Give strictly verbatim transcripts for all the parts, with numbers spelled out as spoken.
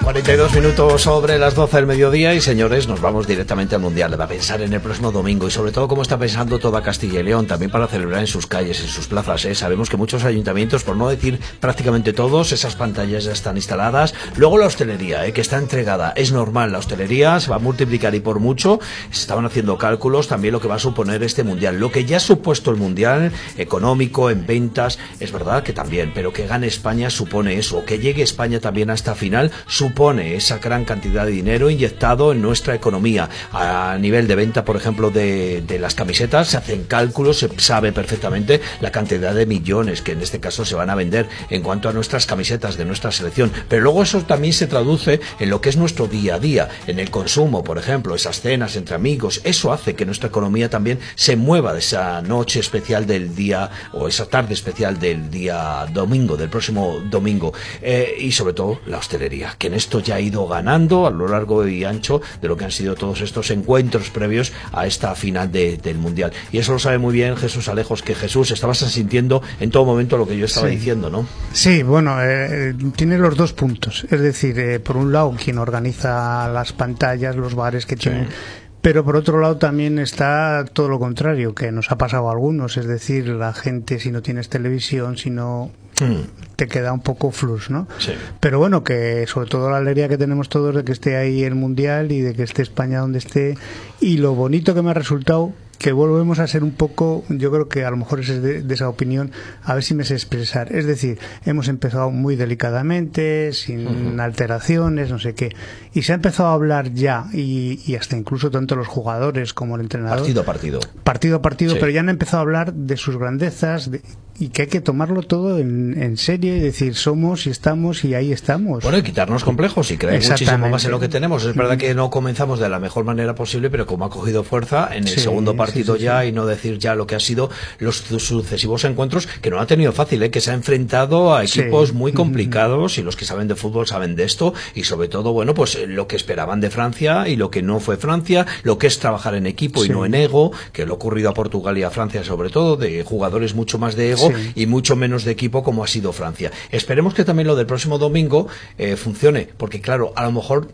cuarenta y dos minutos sobre las doce del mediodía y, señores, nos vamos directamente al Mundial. Va a pensar en el próximo domingo y sobre todo cómo está pensando toda Castilla y León, también para celebrar en sus calles, en sus plazas. ¿eh? Sabemos que muchos ayuntamientos, por no decir prácticamente todos, esas pantallas ya están instaladas. Luego la hostelería, ¿eh? que está entregada. Es normal, la hostelería se va a multiplicar y por mucho. Se estaban haciendo cálculos también lo que va a suponer este Mundial. Lo que ya ha supuesto el Mundial, económico, en ventas, es verdad que también, pero que gane España supone eso. Que llegue España también a esta final supone esa gran cantidad de dinero inyectado en nuestra economía. A nivel de venta, por ejemplo, de, de las camisetas, se hacen cálculos, se sabe perfectamente la cantidad de millones que en este caso se van a vender en cuanto a nuestras camisetas de nuestra selección. Pero luego eso también se traduce en lo que es nuestro día a día, en el consumo, por ejemplo, esas cenas entre amigos. Eso hace que nuestra economía también se mueva de esa noche especial del día, o esa tarde especial del día domingo, del próximo domingo. Eh, y sobre todo la hostelería, que en esto ya ha ido ganando a lo largo y ancho de lo que han sido todos estos encuentros previos a esta final de, del Mundial. Y eso lo sabe muy bien Jesús Alejos, que Jesús, estabas sintiendo en todo momento lo que yo estaba sí. diciendo, ¿no? Sí, bueno, eh, tiene los dos puntos. Es decir, eh, por un lado, quien organiza las pantallas, los bares que tienen... Sí. Pero por otro lado también está todo lo contrario, que nos ha pasado a algunos, es decir, la gente, si no tienes televisión, si no... Mm. te queda un poco flux, ¿no? Sí. Pero bueno, que sobre todo la alegría que tenemos todos de que esté ahí el Mundial y de que esté España donde esté, y lo bonito que me ha resultado, que volvemos a ser un poco, yo creo que a lo mejor es de, de esa opinión, a ver si me sé expresar. Es decir, hemos empezado muy delicadamente, sin uh-huh. alteraciones, no sé qué, y se ha empezado a hablar ya, y, y hasta incluso tanto los jugadores como el entrenador. Partido a partido. Partido a partido, sí. pero ya han empezado a hablar de sus grandezas, de, y que hay que tomarlo todo en, en serio y decir somos y estamos y ahí estamos. Bueno, y quitarnos complejos y creer muchísimo más en lo que tenemos. Es verdad que no comenzamos de la mejor manera posible, pero como ha cogido fuerza en el sí, segundo partido sí, sí, ya sí. y no decir ya lo que ha sido los sucesivos encuentros, que no ha tenido fácil, ¿eh? que se ha enfrentado a equipos sí. muy complicados, y los que saben de fútbol saben de esto, y sobre todo, bueno, pues lo que esperaban de Francia y lo que no fue Francia, lo que es trabajar en equipo sí. y no en ego, que lo ha ocurrido a Portugal y a Francia sobre todo, de jugadores mucho más de ego sí. y mucho menos de equipo como ha sido Francia. Esperemos que también lo del próximo domingo eh, funcione, porque claro, a lo mejor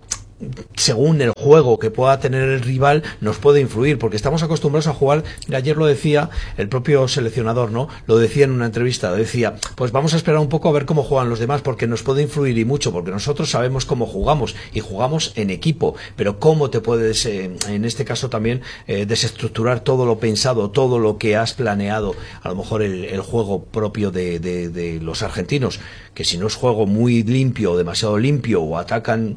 según el juego que pueda tener el rival nos puede influir, porque estamos acostumbrados a jugar. Ayer lo decía el propio seleccionador, ¿no? Lo decía en una entrevista, decía, pues vamos a esperar un poco a ver cómo juegan los demás, porque nos puede influir y mucho, porque nosotros sabemos cómo jugamos y jugamos en equipo, pero cómo te puedes, eh, en este caso también, eh, desestructurar todo lo pensado, todo lo que has planeado, a lo mejor el, el juego propio de, de, de los argentinos, que si no es juego muy limpio, demasiado limpio, o atacan...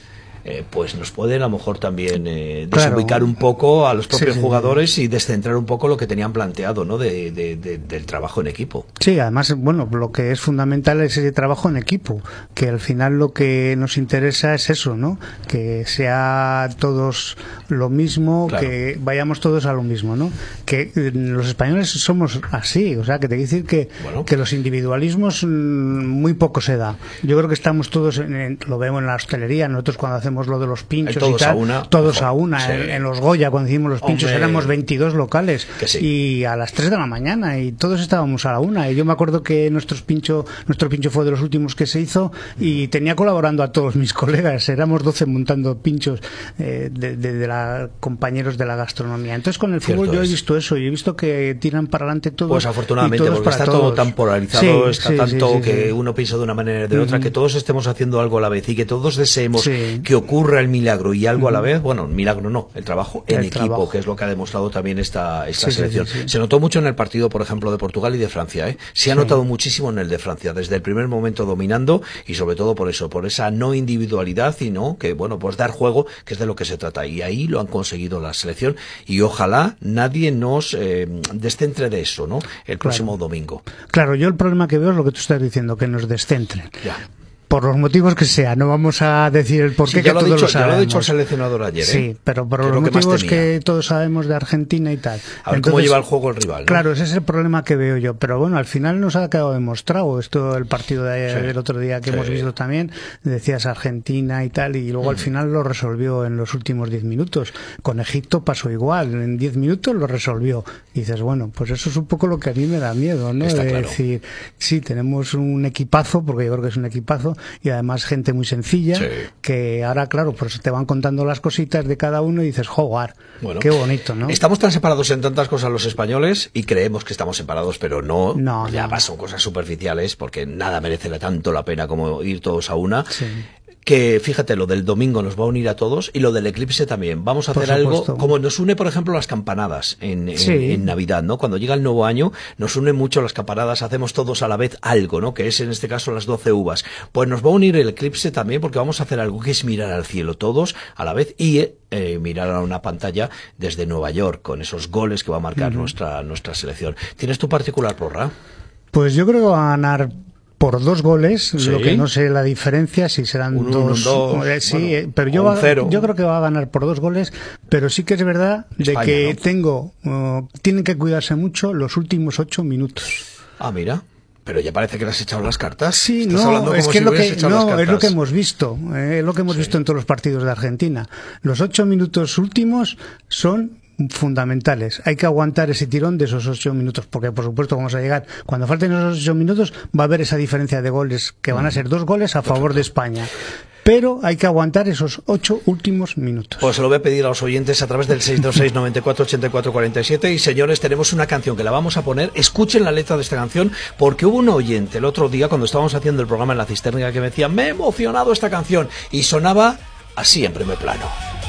Eh, pues nos pueden a lo mejor también eh, desubicar claro. un poco a los propios sí, sí, jugadores sí. y descentrar un poco lo que tenían planteado, ¿no? De, de, de, del trabajo en equipo. Sí, además, bueno, lo que es fundamental es ese trabajo en equipo, que al final lo que nos interesa es eso, ¿no? Que sea todos lo mismo, claro. que vayamos todos a lo mismo, ¿no? Que eh, los españoles somos así, o sea, que te quiero decir que, bueno. que los individualismos mmm, muy poco se da. Yo creo que estamos todos, en, en, lo vemos en la hostelería, nosotros cuando hacemos lo de los pinchos todos y tal, a una, todos mejor. a una, sí. en, en los Goya cuando hicimos los pinchos. Hombre, éramos veintidós locales sí. y a las tres de la mañana y todos estábamos a la una, y yo me acuerdo que nuestros pincho, nuestro pincho fue de los últimos que se hizo y tenía colaborando a todos mis colegas, éramos doce montando pinchos eh, de, de, de la, compañeros de la gastronomía. Entonces con el fútbol Cierto yo he visto eso y he visto que tiran para adelante todos. Pues afortunadamente, todos porque está todos. todo tan polarizado, sí, está sí, tanto sí, sí, que sí. uno piensa de una manera o de otra, uh-huh. que todos estemos haciendo algo a la vez y que todos deseemos sí. que ocurra el milagro y algo uh-huh. a la vez. Bueno, milagro no, el trabajo en el equipo, trabajo. que es lo que ha demostrado también esta, esta sí, selección. Sí, sí, sí. Se notó mucho en el partido, por ejemplo, de Portugal y de Francia, ¿eh? Se ha sí. notado muchísimo en el de Francia, desde el primer momento dominando, y sobre todo por eso, por esa no individualidad, y no, que bueno, pues dar juego, que es de lo que se trata, y ahí lo han conseguido la selección, y ojalá nadie nos eh, descentre de eso, ¿no? El próximo claro. domingo. Claro, yo el problema que veo es lo que tú estás diciendo, que nos descentren. Ya. Por los motivos que sea, no vamos a decir el porqué, sí, que lo todos dicho, lo sabemos. Ya lo ha dicho el seleccionador ayer, ¿eh? Sí, pero por los motivos que todos sabemos de Argentina y tal. A ver Entonces, cómo lleva el juego el rival, ¿no? Claro, ese es el problema que veo yo. Pero bueno, al final nos ha quedado demostrado. Esto, el partido de ayer, sí, del otro día que sí. hemos visto también, decías Argentina y tal, y luego mm. al final lo resolvió en los últimos diez minutos. Con Egipto pasó igual, en diez minutos lo resolvió. Y dices, bueno, pues eso es un poco lo que a mí me da miedo, ¿no? Está de claro. decir, sí, tenemos un equipazo, porque yo creo que es un equipazo, y además gente muy sencilla, sí. que ahora, claro, pues te van contando las cositas de cada uno y dices, joder, bueno, qué bonito, ¿no? Estamos tan separados en tantas cosas los españoles y creemos que estamos separados, pero no, no ya no. son cosas superficiales porque nada merece tanto la pena como ir todos a una. Sí. Que fíjate, lo del domingo nos va a unir a todos y lo del eclipse también. Vamos a hacer algo como nos une, por ejemplo, las campanadas en, en, sí. en Navidad, ¿no? Cuando llega el nuevo año, nos une mucho las campanadas, hacemos todos a la vez algo, ¿no? Que es en este caso las doce uvas. Pues nos va a unir el eclipse también porque vamos a hacer algo que es mirar al cielo todos a la vez y eh, mirar a una pantalla desde Nueva York con esos goles que va a marcar uh-huh. nuestra, nuestra selección. ¿Tienes tu particular porra? Pues yo creo que va a ganar por dos goles, ¿sí? Lo que no sé la diferencia, si serán un, dos, un, dos eh, sí, bueno, eh, pero yo, va, yo creo que va a ganar por dos goles, pero sí que es verdad España, de que ¿no? tengo, uh, tienen que cuidarse mucho los últimos ocho minutos. Ah, mira. Pero ya parece que le has echado las cartas. Sí, no, es que, si lo que no, es lo que hemos visto, eh, es lo que hemos sí. visto en todos los partidos de Argentina. Los ocho minutos últimos son fundamentales. Hay que aguantar ese tirón de esos ocho minutos, porque por supuesto vamos a llegar, cuando falten esos ocho minutos va a haber esa diferencia de goles, que van a ser dos goles a favor de España. Pero hay que aguantar esos ocho últimos minutos. Pues se lo voy a pedir a los oyentes a través del seis dos seis, noventa y cuatro, ochenta y cuatro, cuarenta y siete. Y señores, tenemos una canción que la vamos a poner. Escuchen la letra de esta canción, porque hubo un oyente el otro día cuando estábamos haciendo el programa en La Cisterna que me decía, me ha emocionado esta canción, y sonaba así en primer plano.